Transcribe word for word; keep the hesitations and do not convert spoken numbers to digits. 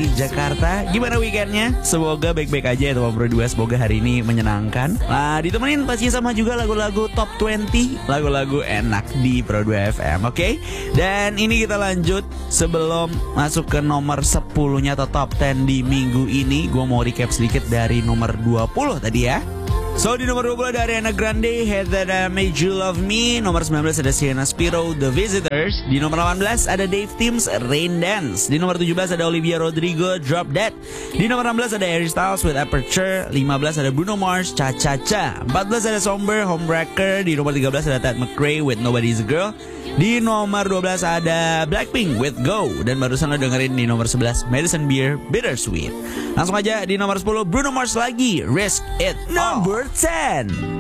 Jakarta. Gimana weekendnya? Semoga baik-baik aja ya teman Pro dua. Semoga hari ini menyenangkan. Nah, ditemenin pasti sama juga lagu-lagu top dua puluh, lagu-lagu enak di Pro dua F M, oke? Okay? Dan ini kita lanjut sebelum masuk ke nomor sepuluh-nya atau top sepuluh di minggu ini. Gue mau recap sedikit dari nomor dua puluh tadi ya. So di nomor dua puluh ada Ariana Grande, Had That I Made You Love Me. Nomor sembilan belas ada Sienna Spiro, The Visitors. Di nomor delapan belas ada Dave Timms, Rain Dance. Di nomor tujuh belas ada Olivia Rodrigo, Drop Dead. Di nomor enam belas ada Harry Styles with Aperture. lima belas ada Bruno Mars, Cha Cha Cha. empat belas ada Somber, Homewrecker. Di nomor tiga belas ada Ted McRae with Nobody's a Girl. Di nomor dua belas ada Blackpink with Go. Dan barusan lo dengerin di nomor sebelas Madison Beer, Bittersweet. Langsung aja di nomor sepuluh Bruno Mars lagi, Risk It All. Number ten.